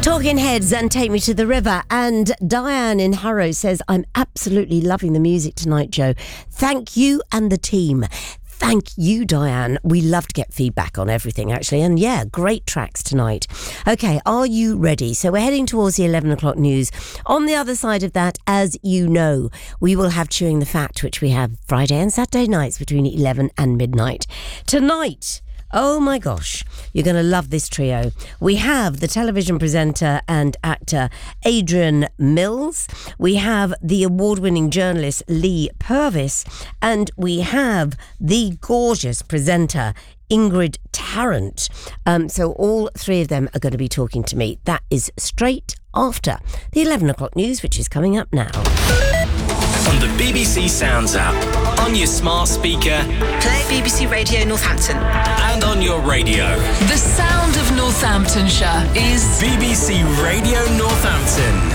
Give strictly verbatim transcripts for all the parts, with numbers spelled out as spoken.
Talking Heads and Take Me to the River. And Diane in Harrow says, I'm absolutely loving the music tonight, Joe. Thank you and the team. Thank you, Diane. We love to get feedback on everything, actually. And yeah, great tracks tonight. Okay, are you ready? So we're heading towards the eleven o'clock news. On the other side of that, as you know, we will have Chewing the Fat, which we have Friday and Saturday nights between eleven and midnight. Tonight, oh my gosh, you're going to love this trio. We have the television presenter and actor Adrian Mills. We have the award-winning journalist Lee Purvis. And we have the gorgeous presenter Ingrid Tarrant. Um, so all three of them are going to be talking to me. That is straight after the eleven o'clock news, which is coming up now. On the B B C Sounds app, on your smart speaker, play B B C Radio Northampton, and on your radio. The sound of Northamptonshire is B B C Radio Northampton.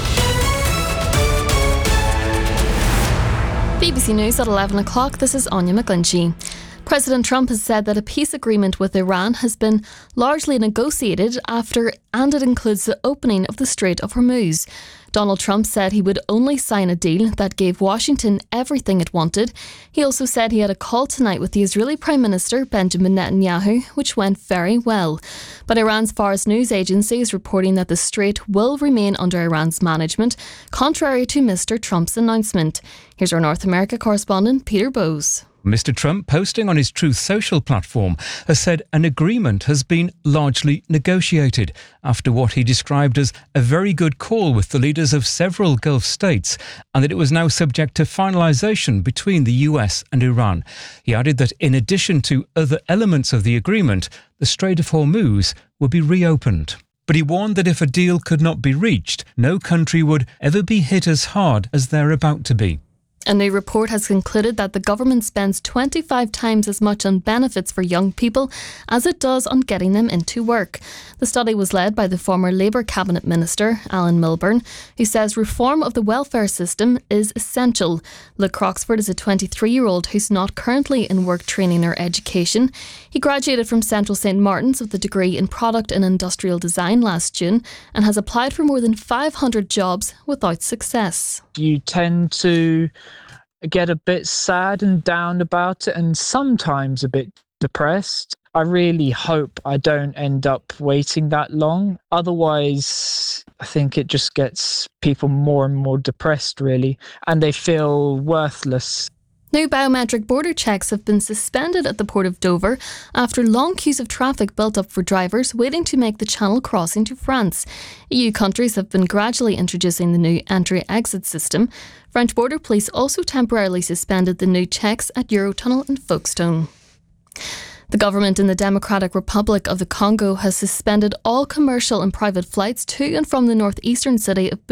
B B C News at eleven o'clock. This is Anya McGlinchey. President Trump has said that a peace agreement with Iran has been largely negotiated after, and it includes the opening of the Strait of Hormuz. Donald Trump said he would only sign a deal that gave Washington everything it wanted. He also said he had a call tonight with the Israeli Prime Minister Benjamin Netanyahu, which went very well. But Iran's Fars news agency is reporting that the strait will remain under Iran's management, contrary to Mister Trump's announcement. Here's our North America correspondent, Peter Bowes. Mister Trump, posting on his Truth Social platform, has said an agreement has been largely negotiated after what he described as a very good call with the leaders of several Gulf states, and that it was now subject to finalisation between the U S and Iran. He added that in addition to other elements of the agreement, the Strait of Hormuz would be reopened. But he warned that if a deal could not be reached, no country would ever be hit as hard as they're about to be. A new report has concluded that the government spends twenty-five times as much on benefits for young people as it does on getting them into work. The study was led by the former Labour Cabinet Minister, Alan Milburn, who says reform of the welfare system is essential. Luke Croxford is a twenty-three-year-old who's not currently in work training or education. He graduated from Central Saint Martin's with a degree in Product and Industrial Design last June and has applied for more than five hundred jobs without success. You tend to get a bit sad and down about it, and sometimes a bit depressed. I really hope I don't end up waiting that long. Otherwise, I think it just gets people more and more depressed, really, and they feel worthless. New biometric border checks have been suspended at the Port of Dover after long queues of traffic built up for drivers waiting to make the Channel crossing to France. E U countries have been gradually introducing the new entry-exit system. French border police also temporarily suspended the new checks at Eurotunnel in Folkestone. The government in the Democratic Republic of the Congo has suspended all commercial and private flights to and from the northeastern city of